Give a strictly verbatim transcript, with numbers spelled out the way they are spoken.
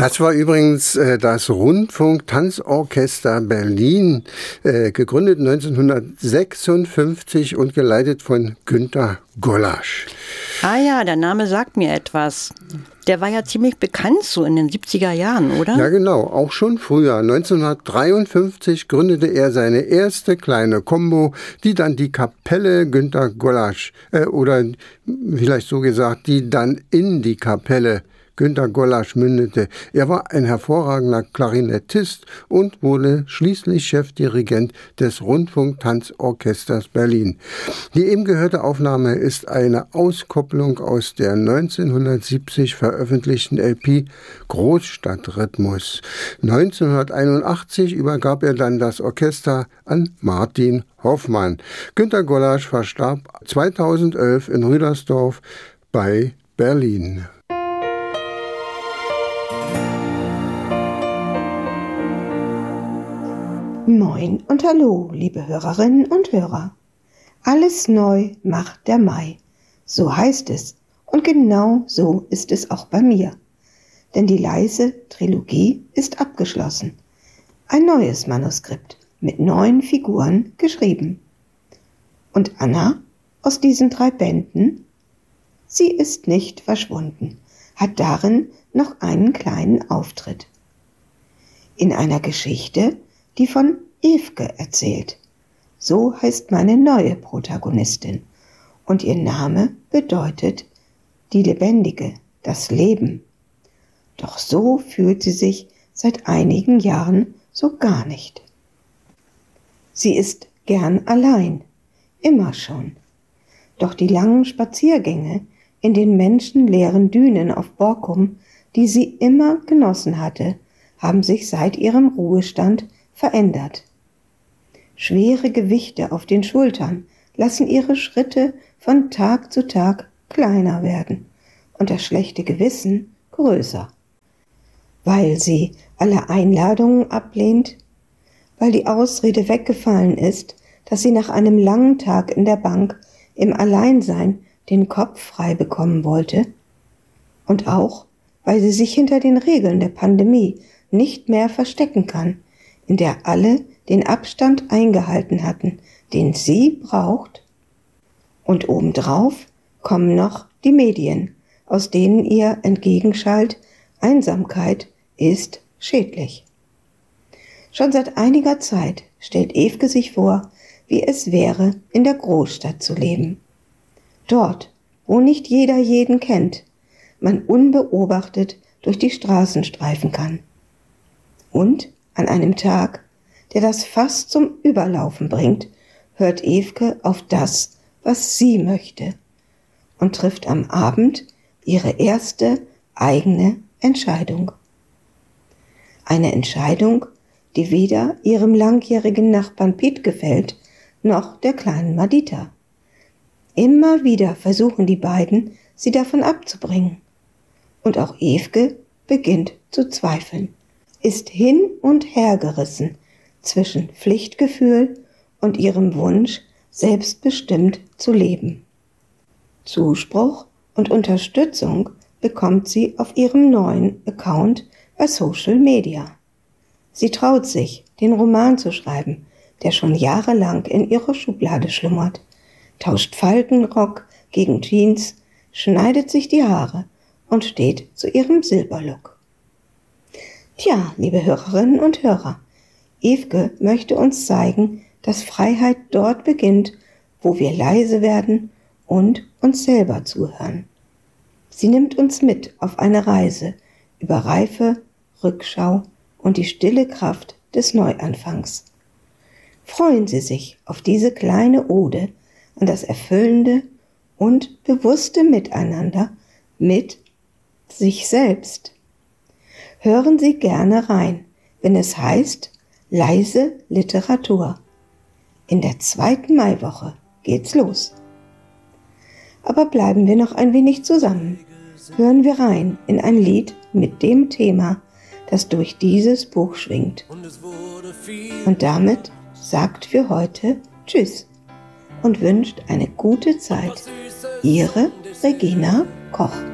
Das war übrigens äh, das Rundfunk-Tanzorchester Berlin, äh, gegründet neunzehnhundertsechsundfünfzig und geleitet von Günter Gollasch. Ah ja, der Name sagt mir etwas. Der war ja ziemlich bekannt so in den siebziger Jahren, oder? Ja genau, auch schon früher. neunzehnhundertdreiundfünfzig gründete er seine erste kleine Combo, die dann die Kapelle Günter Gollasch, äh, oder vielleicht so gesagt, die dann in die Kapelle Günter Gollasch mündete. Er war ein hervorragender Klarinettist und wurde schließlich Chefdirigent des Rundfunk-Tanzorchesters Berlin. Die eben gehörte Aufnahme ist eine Auskopplung aus der neunzehnhundertsiebzig veröffentlichten L P Großstadtrhythmus. neunzehnhunderteinundachtzig übergab er dann das Orchester an Martin Hoffmann. Günter Gollasch verstarb zweitausendelf in Rüdersdorf bei Berlin. Moin und hallo, liebe Hörerinnen und Hörer. Alles neu macht der Mai. So heißt es. Und genau so ist es auch bei mir. Denn die leise Trilogie ist abgeschlossen. Ein neues Manuskript mit neun Figuren geschrieben. Und Anna aus diesen drei Bänden? Sie ist nicht verschwunden, hat darin noch einen kleinen Auftritt. In einer Geschichte, die von Evke erzählt. So heißt meine neue Protagonistin. Und ihr Name bedeutet die Lebendige, das Leben. Doch so fühlt sie sich seit einigen Jahren so gar nicht. Sie ist gern allein, immer schon. Doch die langen Spaziergänge in den menschenleeren Dünen auf Borkum, die sie immer genossen hatte, haben sich seit ihrem Ruhestand verändert. Schwere Gewichte auf den Schultern lassen ihre Schritte von Tag zu Tag kleiner werden und das schlechte Gewissen größer. Weil sie alle Einladungen ablehnt, weil die Ausrede weggefallen ist, dass sie nach einem langen Tag in der Bank im Alleinsein den Kopf frei bekommen wollte, und auch, weil sie sich hinter den Regeln der Pandemie nicht mehr verstecken kann, in der alle den Abstand eingehalten hatten, den sie braucht. Und obendrauf kommen noch die Medien, aus denen ihr entgegenschallt, Einsamkeit ist schädlich. Schon seit einiger Zeit stellt Evke sich vor, wie es wäre, in der Großstadt zu leben. Dort, wo nicht jeder jeden kennt, man unbeobachtet durch die Straßen streifen kann. Und an einem Tag, der das Fass zum Überlaufen bringt, hört Evke auf das, was sie möchte, und trifft am Abend ihre erste eigene Entscheidung. Eine Entscheidung, die weder ihrem langjährigen Nachbarn Piet gefällt, noch der kleinen Madita. Immer wieder versuchen die beiden, sie davon abzubringen. Und auch Evke beginnt zu zweifeln, ist hin und her gerissen zwischen Pflichtgefühl und ihrem Wunsch, selbstbestimmt zu leben. Zuspruch und Unterstützung bekommt sie auf ihrem neuen Account bei Social Media. Sie traut sich, den Roman zu schreiben, der schon jahrelang in ihrer Schublade schlummert, tauscht Faltenrock gegen Jeans, schneidet sich die Haare und steht zu ihrem Silberlook. Tja, liebe Hörerinnen und Hörer, Evke möchte uns zeigen, dass Freiheit dort beginnt, wo wir leise werden und uns selber zuhören. Sie nimmt uns mit auf eine Reise über Reife, Rückschau und die stille Kraft des Neuanfangs. Freuen Sie sich auf diese kleine Ode an das erfüllende und bewusste Miteinander mit sich selbst. Hören Sie gerne rein, wenn es heißt Leise Literatur. In der zweiten Maiwoche geht's los. Aber bleiben wir noch ein wenig zusammen. Hören wir rein in ein Lied mit dem Thema, das durch dieses Buch schwingt. Und damit sagt für heute Tschüss und wünscht eine gute Zeit. Ihre Regina Koch.